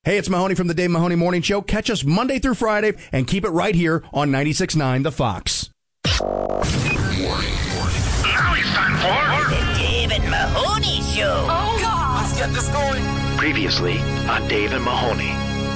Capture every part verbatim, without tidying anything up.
Hey, it's Mahoney from the Dave Mahoney Morning Show. Catch us Monday through Friday and keep it right here on ninety-six point nine The Fox. Morning, morning. Now it's time for the Dave and Mahoney Show. Oh, God. Let's get this going. Previously on Dave and Mahoney.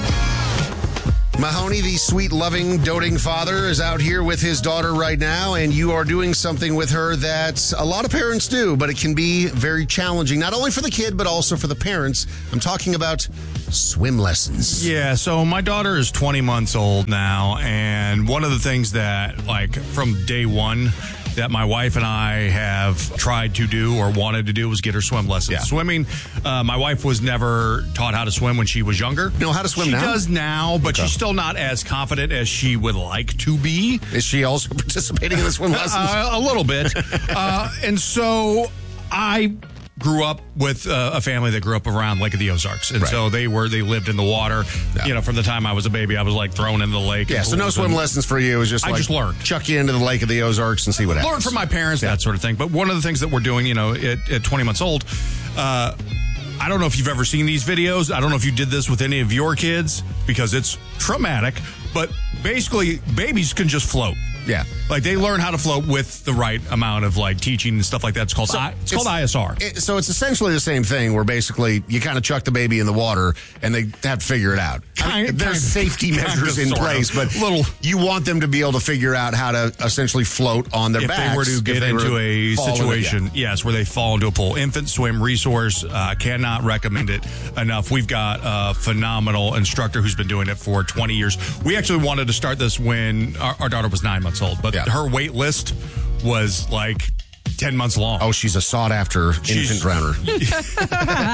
Mahoney, the sweet, loving, doting father, is out here with his daughter right now, and you are doing something with her that a lot of parents do, but it can be very challenging, not only for the kid, but also for the parents. I'm talking about swim lessons. Yeah, so my daughter is twenty months old now, and one of the things that, like, from day one, that my wife and I have tried to do or wanted to do was get her swim lessons. Yeah. Swimming, uh, my wife was never taught how to swim when she was younger. Know how to swim she now? She does now, but okay. she's still not as confident as she would like to be. Is she also participating in the swim lessons? Uh, a little bit. uh, and so I grew up with uh, a family that grew up around Lake of the Ozarks. And right. so they were, they lived in the water. Yeah. You know, from the time I was a baby, I was like thrown into the lake. Yeah, so no swim and, lessons for you. It was just I like just learned. Chuck you into the Lake of the Ozarks and see what happens. Learned from my parents, yeah. that sort of thing. But one of the things that we're doing, you know, at, at twenty months old, uh, I don't know if you've ever seen these videos. I don't know if you did this with any of your kids because it's traumatic. But basically, babies can just float. Yeah. Like, they learn how to float with the right amount of, like, teaching and stuff like that. It's called, so I, it's, it's called I S R. It, so it's essentially the same thing where basically you kind of chuck the baby in the water and they have to figure it out. Kind, I mean, there's kind, safety measures in place, of. but little, you want them to be able to figure out how to essentially float on their if backs. If they were to get into a situation, it, yeah. yes, where they fall into a pool. Infant Swim Resource, uh, cannot recommend it enough. We've got a phenomenal instructor who's been doing it for twenty years. We actually wanted to start this when our, our daughter was nine months old, but yeah. her wait list was like ten months long. Oh, she's a sought-after infant drowner. So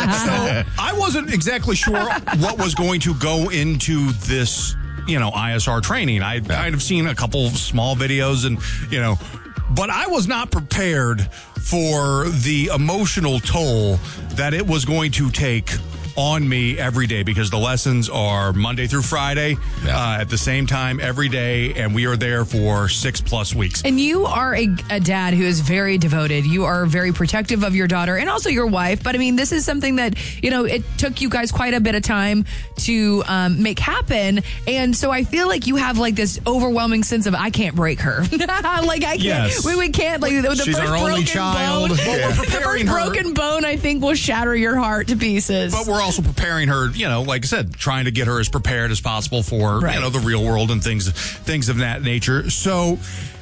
I wasn't exactly sure what was going to go into this, you know, I S R training. I'd yeah. kind of seen a couple of small videos and, you know, but I was not prepared for the emotional toll that it was going to take on me every day, because the lessons are Monday through Friday yeah. uh, at the same time every day, and we are there for six plus weeks. And you are a, a dad who is very devoted. You are very protective of your daughter and also your wife. But I mean, this is something that, you know, it took you guys quite a bit of time to um, make happen. And so I feel like you have like this overwhelming sense of, I can't break her. Like I can't, yes. we, we can't, like the, the She's first our only broken child. bone, Yeah. the first broken bone, I think, will shatter your heart to pieces. But we're also preparing her, you know, like I said, trying to get her as prepared as possible for, right. you know, the real world and things, things of that nature. So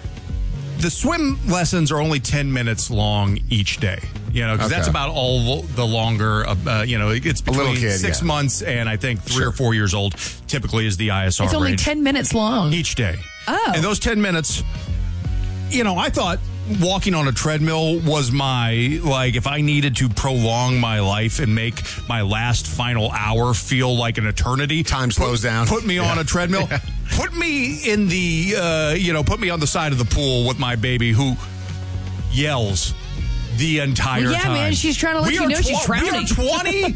the swim lessons are only ten minutes long each day, you know, because okay. that's about all the longer, uh, you know, it's between kid, six yeah. months and I think three sure. or four years old typically is the I S R It's only range. ten minutes long. Each day. Oh. And those ten minutes, you know, I thought walking on a treadmill was my, like, if I needed to prolong my life and make my last final hour feel like an eternity. Time slows put, down. Put me yeah. on a treadmill. Yeah. Put me in the, uh, you know, put me on the side of the pool with my baby who yells the entire well, yeah, time. Yeah, man, she's trying to let we you know tw- she's drowning. We are twenty,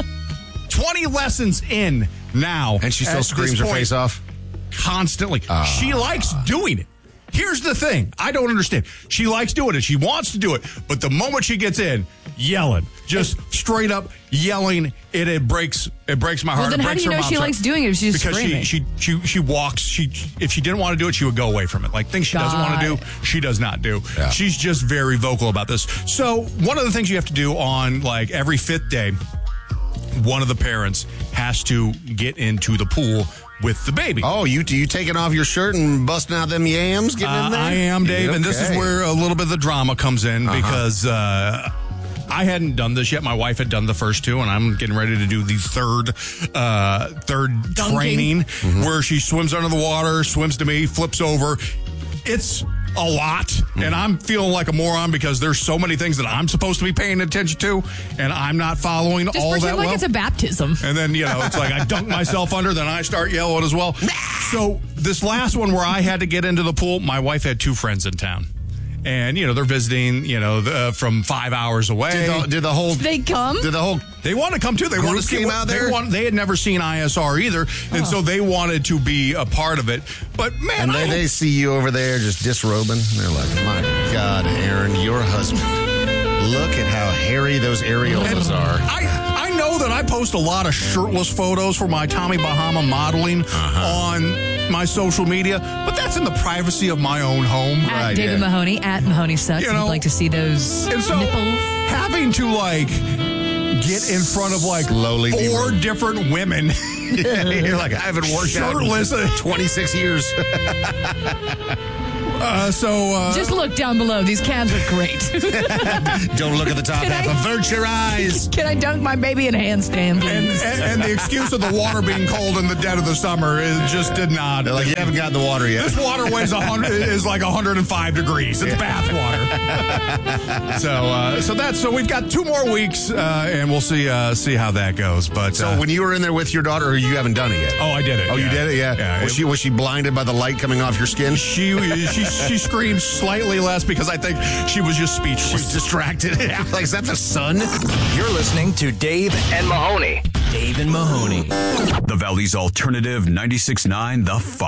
twenty lessons in now. And she still screams her face off? Constantly. Uh. She likes doing it. Here's the thing. I don't understand. She likes doing it. She wants to do it. But the moment she gets in, yelling, just straight up yelling, it, it breaks it breaks my heart. Well, then it how do breaks you her know she mom's likes heart. doing it if she's because screaming? She, she, she, she walks. She If she didn't want to do it, she would go away from it. Like things she God. doesn't want to do, she does not do. Yeah. She's just very vocal about this. So one of the things you have to do on like every fifth day, one of the parents has to get into the pool with the baby. Oh, you you taking off your shirt and busting out them yams, getting uh, in there? I am, Dave, okay. and this is where a little bit of the drama comes in uh-huh. because uh, I hadn't done this yet. My wife had done the first two, and I'm getting ready to do the third uh, third Dunking. training mm-hmm. where she swims under the water, swims to me, flips over. It's a lot, mm-hmm. and I'm feeling like a moron because there's so many things that I'm supposed to be paying attention to, and I'm not following Just all that pretend like well. It's a baptism. And then, you know, it's like I dunk myself under, then I start yelling as well. So this last one where I had to get into the pool, my wife had two friends in town. And, you know, they're visiting, you know, the, from five hours away. Did the, did the whole... They come? Did the whole... They want to come, too. They want to see came what, out there? They, want, they had never seen I S R either, and oh. so they wanted to be a part of it. But, man, And they, I, they see you over there just disrobing. They're like, my God, Aaron, your husband. Look at how hairy those areolas are. I, I know know that I post a lot of shirtless photos for my Tommy Bahama modeling uh-huh. on my social media, but that's in the privacy of my own home. At Right, David yeah. Mahoney, at Mahoney Sucks. You If know, you'd like to see those And so nipples. having to like get in front of like Slowly be four rude. different women You're like, I haven't worked shirtless. out in twenty-six years. Uh, so uh, Just look down below. These calves are great. Don't look at the top Can half. I- Avert your eyes. Can I dunk my baby in a handstand, and, please? and, and the excuse of the water being cold in the dead of the summer is just did not. They're like, you haven't gotten the water yet. This water weighs a hundred is like one hundred five degrees. It's bath water. so uh, so that's so we've got two more weeks uh, and we'll see uh, see how that goes. But So uh, when you were in there with your daughter, or you haven't done it yet? oh, I did it. Oh, you yeah. did it? Yeah. Yeah. Was she was she blinded by the light coming off your skin? She she she screamed slightly less because I think she was just She's speechless. distracted. Like, is that the sun? You're listening to Dave And Mahoney. Dave and Mahoney. The Valley's Alternative ninety-six point nine The Fox.